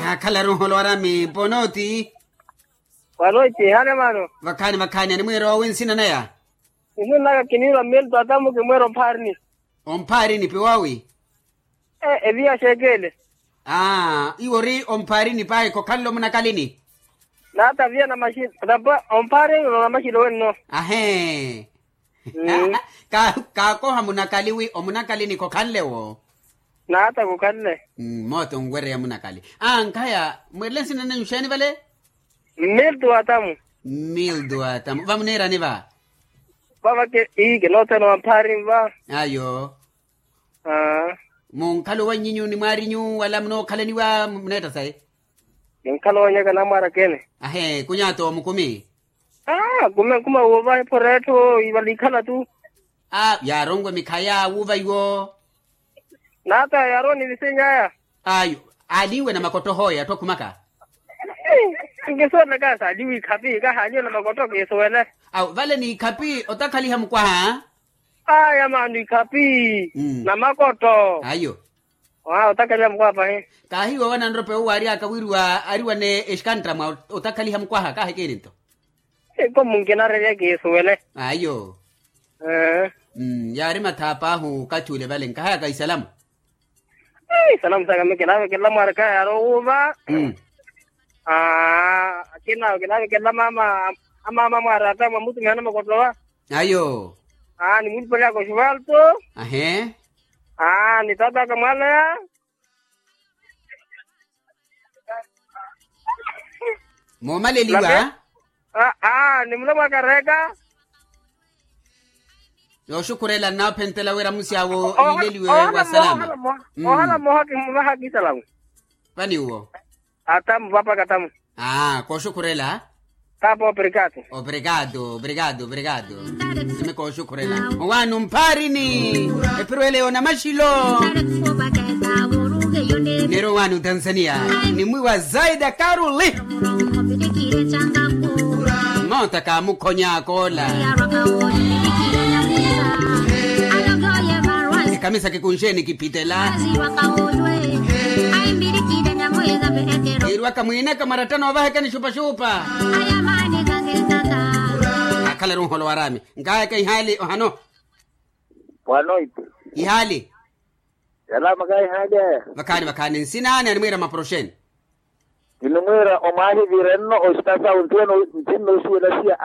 Kala roho lwarami ponoti. Wanoiti hane mano. Wakani ni mwero winsina na ya. Inu naga kinira melu atamu ke mwero mparni. Ompari ni piwawi. Evia shekele. Iwori ompari ni pae ko kallo munakalini. Na hata via na mashine. Tapa ompari na mashine weno. Ahe. Ka ko hamunakaliwi omunakalini ko kallewo. Na hata kukalle. Moto ngwere ya munakali. Nkaya mwerlensi na nyushani vale? Mildu atamu. Vamunera ni va? Baba ke ige nota no ampari va. Ayo. Munkalo wa nyinyu ni marinyu wala mno kaleni wa mneta sai? Munkalo wa nyaga na mara kene. Ahe, kunyato mukumi? Kuma uva poreto ivalikala tu. Ya rongwe mikaya uva iwo. Nata yaro ni visenya. Ayo, aliwe na makoto hoya to kumaka. Ngeso na kasa aliwi kapi ka hanyo na makoto keso wele. Vale ni kapi otakali hamkwa ha? Ya manu kapi na makoto. Ayo. Otakali hamkwa pa he. Kahiwa wana nrope uwari akawirwa ariwa ne eskantra ma otakali hamkwa ha kahe kirinto. Ko mungkina rege keso wele. Ayo. Yari matapa hu kachule vale nkahaya ka isalamu. Salam sa kami kila marka yaro uva. Kila mama marata mamutu ngana makotloa. Ayo. Ni mutu pala ko shwalto. Ahe. Ni tata kamala. Momale liwa. Ni mula makareka. Yo shukurela na pentela wera musiawo ileliwe wa salama. Ohala moha ki salamu. Pani uwo? Atamu papa katamu. Ko shukurela? Tapo obrigado. Obrigado. Sime ko shukurela. Wanu mparini. Epiruele ona mashilo. Nero wanu Tanzania. Ni mwiwa Zaida Karuli. Mota ka mukonya kola. Kamisa kikunsheni kipitela. Irwaka mwineka maratano wavaheka ni shupa. Akala runholo warami. Ngaya ihali ohano. Wanoipu. Ihali. Salama kai hade. Wakani. Nsinane animwira maprosheni. Inumwira omahi virenno ostasa untieno ntino suela sia